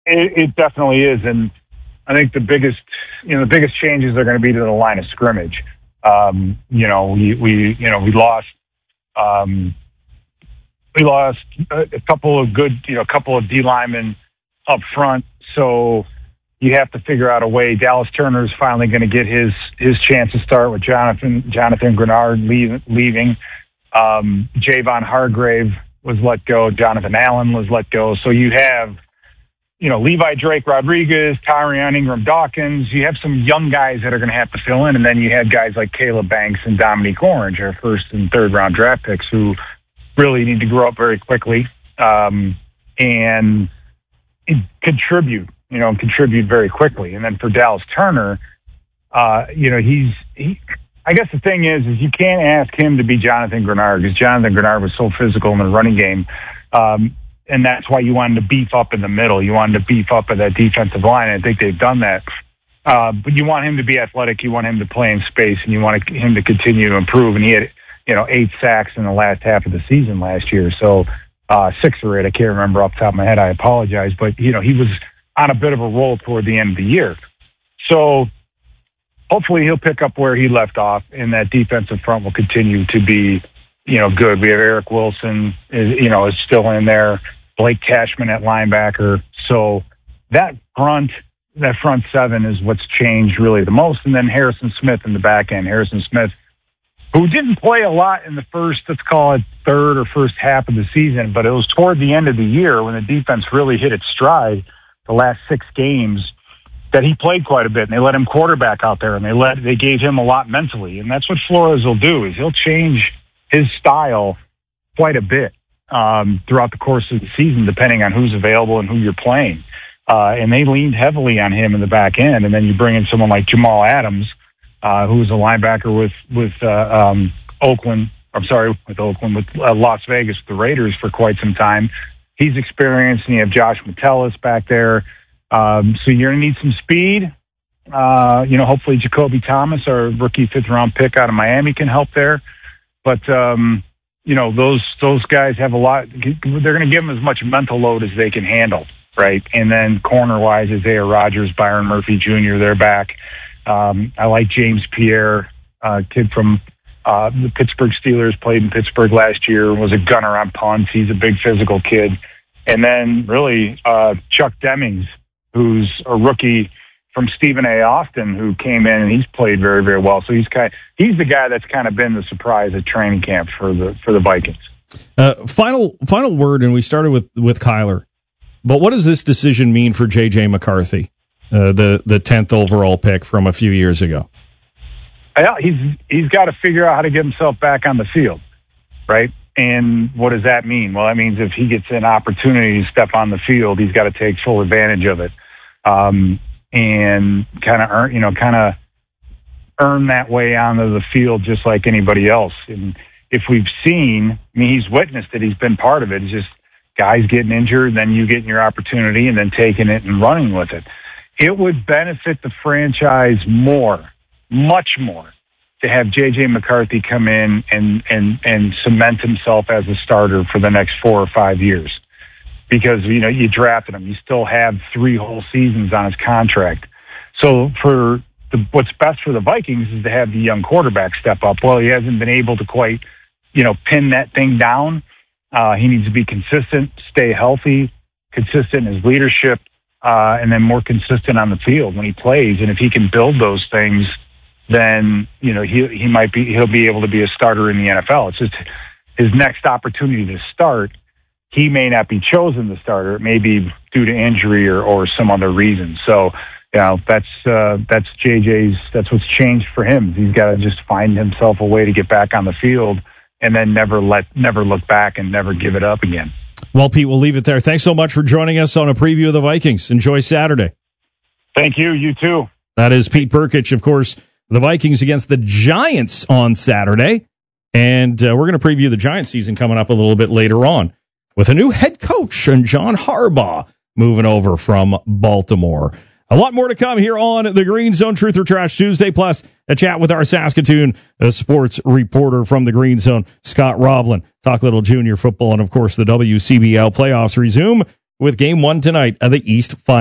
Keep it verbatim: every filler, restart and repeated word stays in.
It, it definitely is, and I think the biggest, you know, the biggest changes are going to be to the line of scrimmage. Um, you know, we, we, you know, we lost, um, we lost a, a couple of good, you know, a couple of D linemen up front. So you have to figure out a way. Dallas Turner is finally going to get his his chance to start with Jonathan Jonathan Grenard leave, leaving. Um, Javon Hargrave was let go. Jonathan Allen was let go. So you have, you know, Levi Drake Rodriguez, Tyrion Ingram Dawkins. You have some young guys that are going to have to fill in. And then you had guys like Caleb Banks and Dominique Orange, our first and third round draft picks, who really need to grow up very quickly um, and contribute, you know, contribute very quickly. And then for Dallas Turner, uh, you know, he's, he, I guess the thing is, is you can't ask him to be Jonathan Grenard, because Jonathan Grenard was so physical in the running game. Um, and that's why you wanted to beef up in the middle. You wanted to beef up at that defensive line. And I think they've done that. Uh, but you want him to be athletic. You want him to play in space, and you want him to continue to improve. And he had, you know, eight sacks in the last half of the season last year. So, uh, six or eight, I can't remember off the top of my head. I apologize. But, you know, he was on a bit of a roll toward the end of the year. So, hopefully he'll pick up where he left off, and that defensive front will continue to be, you know, good. We have Eric Wilson, is, you know, is still in there. Blake Cashman at linebacker. So that front, that front seven is what's changed really the most. And then Harrison Smith in the back end. Harrison Smith, who didn't play a lot in the first, let's call it third or first half of the season, but it was toward the end of the year when the defense really hit its stride, the last six games, that he played quite a bit, and they let him quarterback out there, and they let they gave him a lot mentally. And that's what Flores will do, is he'll change his style quite a bit um, throughout the course of the season, depending on who's available and who you're playing. Uh, and they leaned heavily on him in the back end. And then you bring in someone like Jamal Adams, uh, who was a linebacker with with uh, um, Oakland. I'm sorry, with Oakland, with uh, Las Vegas, with the Raiders for quite some time. He's experienced, and you have Josh Metellus back there. Um, so you're going to need some speed. Uh, you know, hopefully Jacoby Thomas, our rookie fifth round pick out of Miami, can help there. But, um, you know, those, those guys have a lot. They're going to give them as much mental load as they can handle, right? And then corner wise, Isaiah Rodgers, Byron Murphy Junior, they're back. Um, I like James Pierre, uh, kid from, uh, the Pittsburgh Steelers, played in Pittsburgh last year, was a gunner on punts. He's a big physical kid. And then really, uh, Chuck Demings, who's a rookie from Stephen A. Austin, who came in and he's played very, very well. So he's kind of, he's the guy that's kind of been the surprise at training camp for the for the Vikings. Uh, final final word, and we started with with Kyler. But what does this decision mean for J J McCarthy, uh, the the tenth overall pick from a few years ago? Yeah, he's he's got to figure out how to get himself back on the field, right? And what does that mean? Well, that means if he gets an opportunity to step on the field, he's got to take full advantage of it, um, and kind of earn, you know, kind of earn that way onto the field just like anybody else. And if we've seen, I mean, he's witnessed it, he's been part of it. It's just guys getting injured, then you getting your opportunity, and then taking it and running with it. It would benefit the franchise more, much more, to have J J McCarthy come in and, and, and cement himself as a starter for the next four or five years. Because, you know, you drafted him. You still have three whole seasons on his contract. So for the, what's best for the Vikings is to have the young quarterback step up. Well, he hasn't been able to quite, you know, pin that thing down. Uh, he needs to be consistent, stay healthy, consistent in his leadership, uh, and then more consistent on the field when he plays. And if he can build those things, then, you know, he he might be, he'll be able to be a starter in the N F L. It's just his next opportunity to start. He may not be chosen the starter. It may be due to injury or, or some other reason. So, you know, that's, uh, that's J J's, that's what's changed for him. He's got to just find himself a way to get back on the field and then never let, never look back and never give it up again. Well, Pete, we'll leave it there. Thanks so much for joining us on a preview of the Vikings. Enjoy Saturday. Thank you. You too. That is Pete Burkich, of course. The Vikings against the Giants on Saturday. And uh, we're going to preview the Giants season coming up a little bit later on with a new head coach and John Harbaugh moving over from Baltimore. A lot more to come here on the Green Zone Truth or Trash Tuesday, plus a chat with our Saskatoon uh, sports reporter from the Green Zone, Scott Roblin. Talk a little junior football, and, of course, the W C B L playoffs resume with game one tonight of the East Final.